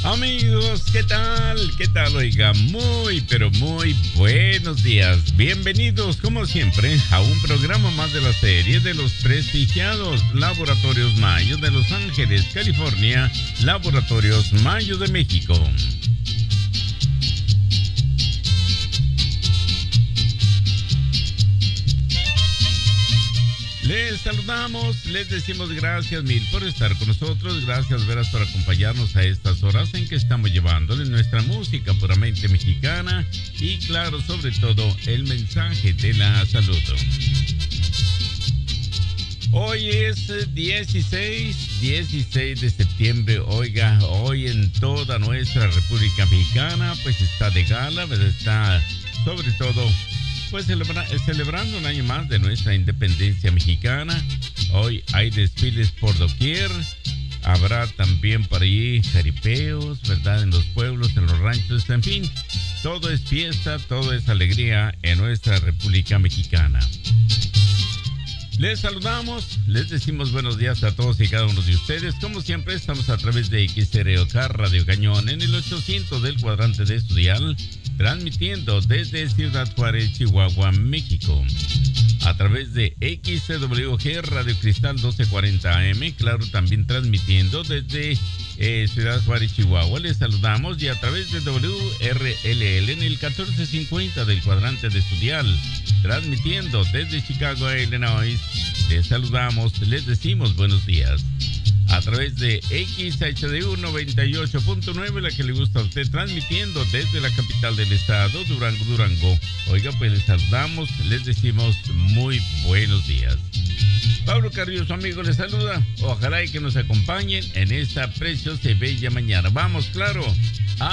Amigos, ¿qué tal? ¿Qué tal? Oiga, muy, pero muy buenos días. Bienvenidos, como siempre, a un programa más de la serie de los prestigiados Laboratorios Mayo de Los Ángeles, California, Laboratorios Mayo de México. Les saludamos, les decimos gracias mil por estar con nosotros, gracias veras por acompañarnos a estas horas en que estamos llevándoles nuestra música puramente mexicana y claro, sobre todo, el mensaje de la salud. Hoy es 16 de septiembre, oiga, hoy en toda nuestra República Mexicana pues está de gala, ¿verdad? Está sobre todo pues celebrando un año más de nuestra independencia mexicana. Hoy hay desfiles por doquier. Habrá también por ahí jaripeos, ¿verdad? En los pueblos, en los ranchos, en fin. Todo es fiesta, todo es alegría en nuestra República Mexicana. Les saludamos, les decimos buenos días a todos y cada uno de ustedes. Como siempre, estamos a través de XROK Radio Cañón en el 800 del cuadrante de Estudial, transmitiendo desde Ciudad Juárez, Chihuahua, México. A través de XCWG Radio Cristal 1240 AM, claro, también transmitiendo desde Ciudad Juárez, Chihuahua. Les saludamos y a través de WRLL en el 1450 del cuadrante de Estudial, transmitiendo desde Chicago, Illinois. Les saludamos, les decimos buenos días. A través de XHDU 98.9, la que le gusta a usted, transmitiendo desde la capital del estado, Durango. Oiga, pues les saludamos, les decimos muy buenos días. Pablo Carrillo, su amigo, les saluda. Ojalá y que nos acompañen en esta preciosa y bella mañana. Vamos, claro.